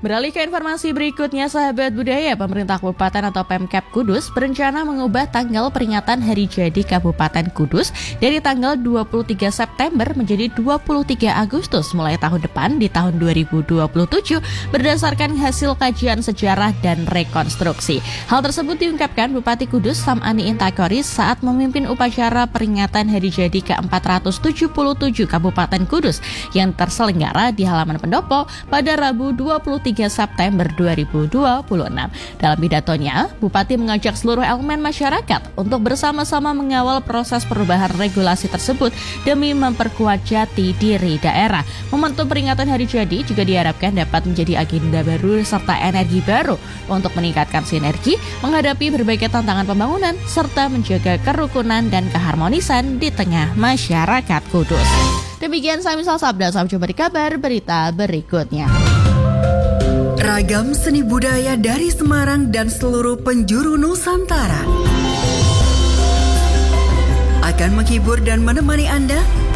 Beralih ke informasi berikutnya, sahabat budaya, pemerintah Kabupaten atau Pemkab Kudus berencana mengubah tanggal peringatan Hari Jadi Kabupaten Kudus dari tanggal 23 September menjadi 23 Agustus mulai tahun depan di tahun 2027 berdasarkan hasil kajian sejarah dan rekonstruksi. Hal tersebut diungkapkan Bupati Kudus Samani Intakori saat memimpin upacara peringatan Hari Jadi ke-477 Kabupaten Kudus yang terselenggara di halaman pendopo pada Rabu 23 September 2026. Dalam pidatonya, Bupati mengajak seluruh elemen masyarakat untuk bersama-sama mengawal proses perubahan regulasi tersebut demi memperkuat jati diri daerah. Momentum peringatan Hari Jadi juga diharapkan dapat menjadi agenda baru serta energi baru untuk meningkatkan sinergi, menghadapi berbagai tantangan pembangunan, serta menjaga kerukunan dan keharmonisan di tengah masyarakat Kudus. Demikian saya Misal Sabda, sampai jumpa di kabar berita berikutnya. Ragam seni budaya dari Semarang dan seluruh penjuru Nusantara akan menghibur dan menemani Anda